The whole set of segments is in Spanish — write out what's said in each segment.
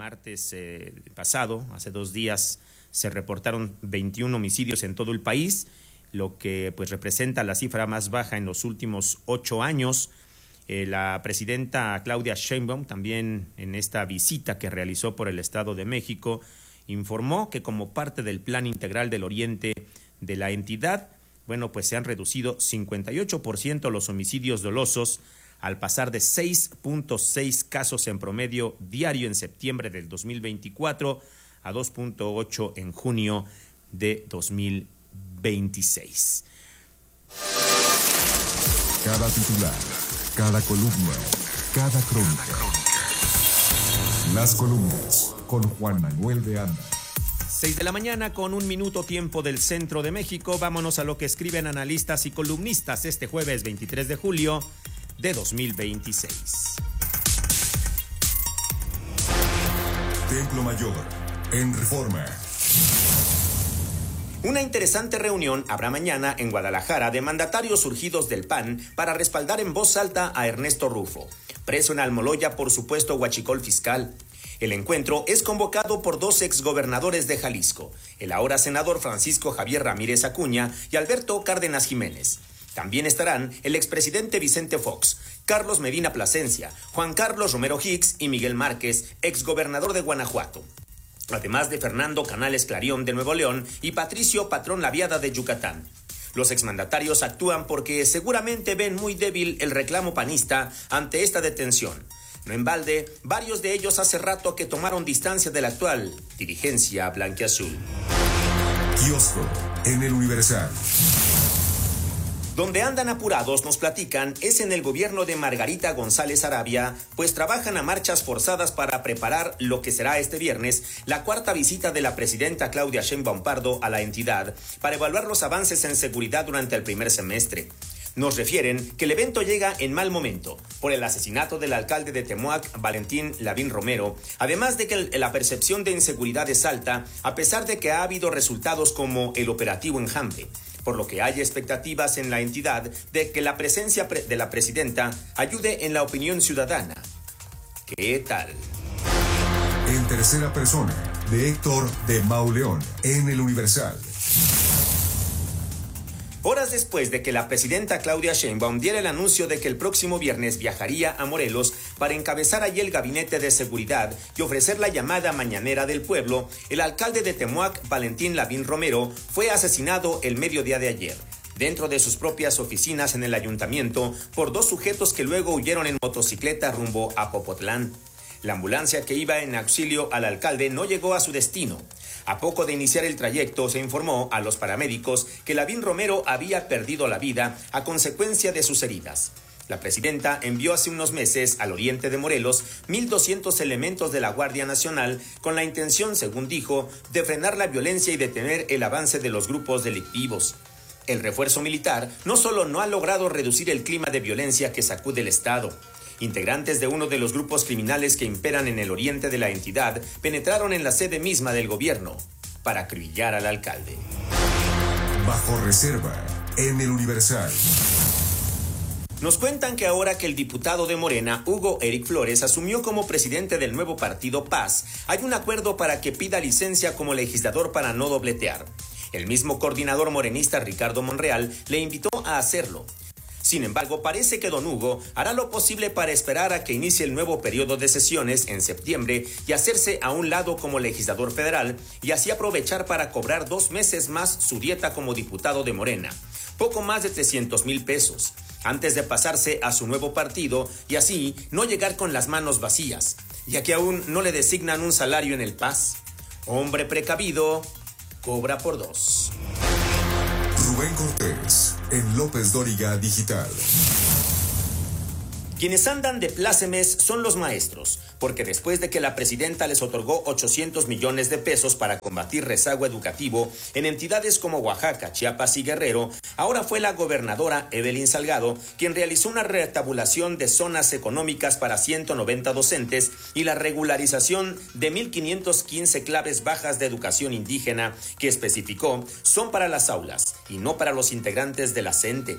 martes pasado, hace 2 días, se reportaron 21 homicidios en todo el país, lo que pues representa la cifra más baja en los últimos 8 años. La presidenta Claudia Sheinbaum, también en esta visita que realizó por el Estado de México, informó que como parte del Plan Integral del Oriente de la entidad, bueno, pues se han reducido 58% los homicidios dolosos, al pasar de 6.6 casos en promedio diario en septiembre del 2024 a 2.8 en junio de 2026. Cada titular, cada columna, cada crónica. Las columnas con Juan Manuel de Anda. 6 de la mañana con 1 minuto tiempo del centro de México. Vámonos a lo que escriben analistas y columnistas este jueves 23 de julio de 2026. Templo Mayor, en Reforma. Una interesante reunión habrá mañana en Guadalajara de mandatarios surgidos del PAN para respaldar en voz alta a Ernesto Rufo, preso en Almoloya por supuesto huachicol fiscal. El encuentro es convocado por 2 exgobernadores de Jalisco, el ahora senador Francisco Javier Ramírez Acuña y Alberto Cárdenas Jiménez. También estarán el expresidente Vicente Fox, Carlos Medina Plasencia, Juan Carlos Romero Hicks y Miguel Márquez, exgobernador de Guanajuato, además de Fernando Canales Clarión de Nuevo León y Patricio Patrón Laviada de Yucatán. Los exmandatarios actúan porque seguramente ven muy débil el reclamo panista ante esta detención. No en balde, varios de ellos hace rato que tomaron distancia de la actual dirigencia blanquiazul. Kiosco, en el Universal. Donde andan apurados, nos platican, es en el gobierno de Margarita González Arabia, pues trabajan a marchas forzadas para preparar lo que será este viernes la 4ª visita de la presidenta Claudia Sheinbaum Pardo a la entidad para evaluar los avances en seguridad durante el primer semestre. Nos refieren que el evento llega en mal momento por el asesinato del alcalde de Temoac, Valentín Lavín Romero, además de que la percepción de inseguridad es alta, a pesar de que ha habido resultados como el operativo Enjambre, por lo que hay expectativas en la entidad de que la presencia de la presidenta ayude en la opinión ciudadana. ¿Qué tal? En tercera persona, de Héctor de Mauleón, en el Universal. Horas después de que la presidenta Claudia Sheinbaum diera el anuncio de que el próximo viernes viajaría a Morelos para encabezar allí el gabinete de seguridad y ofrecer la llamada mañanera del pueblo, el alcalde de Temoac, Valentín Lavín Romero, fue asesinado el mediodía de ayer, dentro de sus propias oficinas en el ayuntamiento, por 2 sujetos que luego huyeron en motocicleta rumbo a Popotlán. La ambulancia que iba en auxilio al alcalde no llegó a su destino. A poco de iniciar el trayecto, se informó a los paramédicos que Lavín Romero había perdido la vida a consecuencia de sus heridas. La presidenta envió hace unos meses al oriente de Morelos 1,200 elementos de la Guardia Nacional con la intención, según dijo, de frenar la violencia y detener el avance de los grupos delictivos. El refuerzo militar no solo no ha logrado reducir el clima de violencia que sacude el Estado. Integrantes de uno de los grupos criminales que imperan en el oriente de la entidad penetraron en la sede misma del gobierno para acribillar al alcalde. Bajo reserva, en el Universal. Nos cuentan que ahora que el diputado de Morena, Hugo Eric Flores, asumió como presidente del nuevo partido Paz, hay un acuerdo para que pida licencia como legislador para no dobletear. El mismo coordinador morenista Ricardo Monreal le invitó a hacerlo. Sin embargo, parece que don Hugo hará lo posible para esperar a que inicie el nuevo periodo de sesiones en septiembre y hacerse a un lado como legislador federal y así aprovechar para cobrar 2 meses más su dieta como diputado de Morena, poco más de 300,000 pesos, antes de pasarse a su nuevo partido y así no llegar con las manos vacías, ya que aún no le designan un salario en el Paz. Hombre precavido, cobra por 2. Rubén Cortés, en López Dóriga Digital. Quienes andan de plácemes son los maestros, porque después de que la presidenta les otorgó 800 millones de pesos para combatir rezago educativo en entidades como Oaxaca, Chiapas y Guerrero, ahora fue la gobernadora Evelyn Salgado quien realizó una retabulación de zonas económicas para 190 docentes y la regularización de 1,515 claves bajas de educación indígena que especificó son para las aulas y no para los integrantes de la CENTE.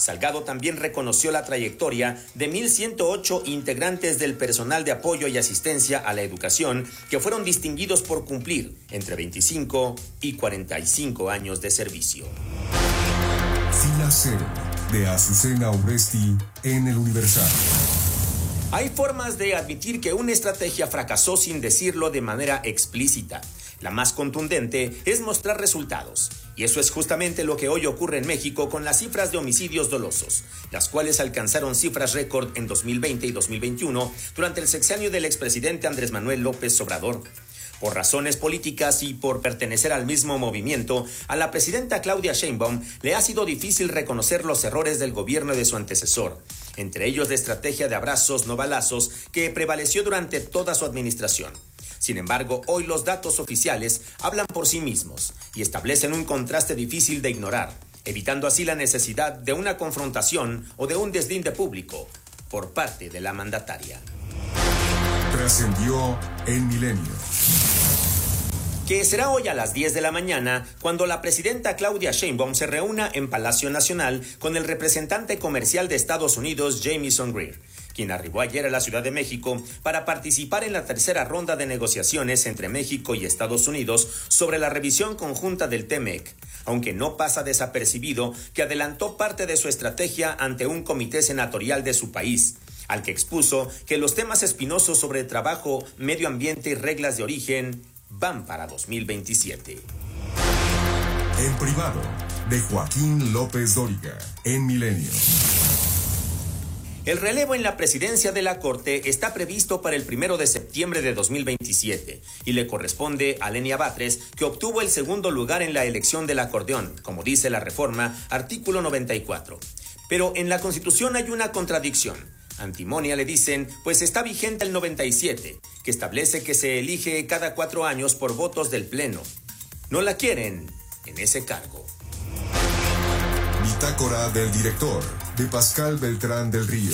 Salgado también reconoció la trayectoria de 1,108 integrantes del personal de apoyo y asistencia a la educación que fueron distinguidos por cumplir entre 25 y 45 años de servicio. Fila Cero, de Azucena Urresti, en El Universal. Hay formas de admitir que una estrategia fracasó sin decirlo de manera explícita. La más contundente es mostrar resultados. Y eso es justamente lo que hoy ocurre en México con las cifras de homicidios dolosos, las cuales alcanzaron cifras récord en 2020 y 2021 durante el sexenio del expresidente Andrés Manuel López Obrador. Por razones políticas y por pertenecer al mismo movimiento, a la presidenta Claudia Sheinbaum le ha sido difícil reconocer los errores del gobierno de su antecesor, entre ellos la estrategia de abrazos no balazos que prevaleció durante toda su administración. Sin embargo, hoy los datos oficiales hablan por sí mismos y establecen un contraste difícil de ignorar, evitando así la necesidad de una confrontación o de un deslinde público por parte de la mandataria. Trascendió en Milenio. Que será hoy a las 10 de la mañana cuando la presidenta Claudia Sheinbaum se reúna en Palacio Nacional con el representante comercial de Estados Unidos, Jamieson Greer, quien arribó ayer a la Ciudad de México para participar en la tercera ronda de negociaciones entre México y Estados Unidos sobre la revisión conjunta del TEMEC, aunque no pasa desapercibido que adelantó parte de su estrategia ante un comité senatorial de su país, al que expuso que los temas espinosos sobre trabajo, medio ambiente y reglas de origen van para 2027. En privado, de Joaquín López Dóriga, en Milenio. El relevo en la presidencia de la Corte está previsto para el 1 de septiembre de 2027 y le corresponde a Lenia Batres, que obtuvo el segundo lugar en la elección del acordeón, como dice la reforma, artículo 94. Pero en la Constitución hay una contradicción. Antimonia le dicen, pues está vigente el 97, que establece que se elige cada 4 años por votos del Pleno. No la quieren en ese cargo. Bitácora del director, de Pascal Beltrán del Río.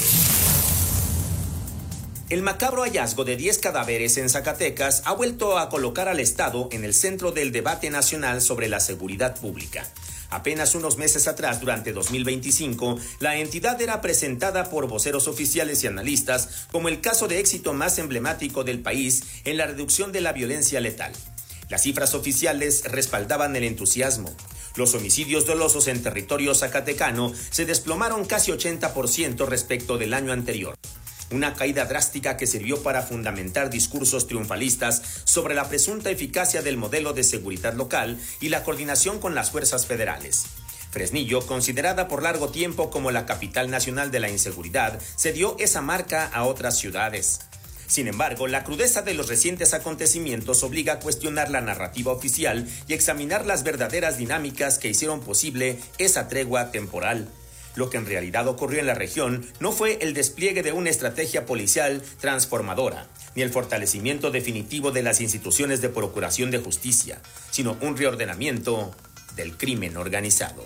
El macabro hallazgo de 10 cadáveres en Zacatecas ha vuelto a colocar al Estado en el centro del debate nacional sobre la seguridad pública. Apenas unos meses atrás, durante 2025, la entidad era presentada por voceros oficiales y analistas como el caso de éxito más emblemático del país en la reducción de la violencia letal. Las cifras oficiales respaldaban el entusiasmo. Los homicidios dolosos en territorio zacatecano se desplomaron casi 80% respecto del año anterior. Una caída drástica que sirvió para fundamentar discursos triunfalistas sobre la presunta eficacia del modelo de seguridad local y la coordinación con las fuerzas federales. Fresnillo, considerada por largo tiempo como la capital nacional de la inseguridad, cedió esa marca a otras ciudades. Sin embargo, la crudeza de los recientes acontecimientos obliga a cuestionar la narrativa oficial y examinar las verdaderas dinámicas que hicieron posible esa tregua temporal. Lo que en realidad ocurrió en la región no fue el despliegue de una estrategia policial transformadora, ni el fortalecimiento definitivo de las instituciones de procuración de justicia, sino un reordenamiento del crimen organizado.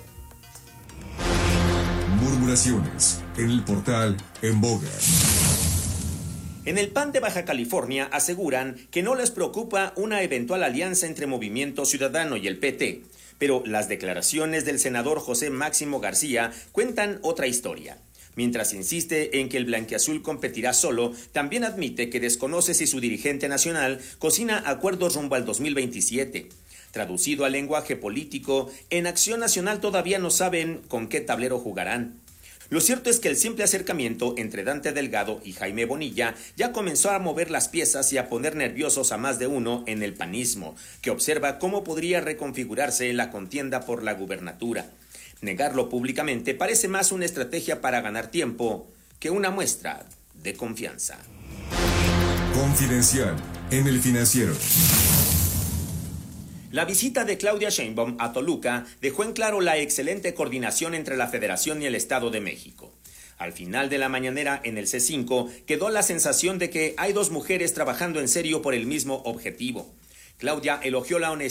Murmuraciones en el portal En Boga. En el PAN de Baja California aseguran que no les preocupa una eventual alianza entre Movimiento Ciudadano y el PT, pero las declaraciones del senador José Máximo García cuentan otra historia. Mientras insiste en que el blanquiazul competirá solo, también admite que desconoce si su dirigente nacional cocina acuerdos rumbo al 2027. Traducido al lenguaje político, en Acción Nacional todavía no saben con qué tablero jugarán. Lo cierto es que el simple acercamiento entre Dante Delgado y Jaime Bonilla ya comenzó a mover las piezas y a poner nerviosos a más de uno en el panismo, que observa cómo podría reconfigurarse la contienda por la gubernatura. Negarlo públicamente parece más una estrategia para ganar tiempo que una muestra de confianza. Confidencial en El Financiero. La visita de Claudia Sheinbaum a Toluca dejó en claro la excelente coordinación entre la Federación y el Estado de México. Al final de la mañanera en el C5 quedó la sensación de que hay dos mujeres trabajando en serio por el mismo objetivo. Claudia elogió la honestidad